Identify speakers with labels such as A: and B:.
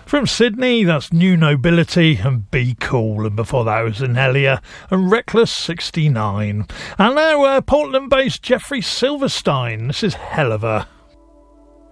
A: From Sydney, that's New Nobility and Be Cool, and before that was Anelia and Reckless 69. And now Portland-based Jeffrey Silverstein, this is Hell of a.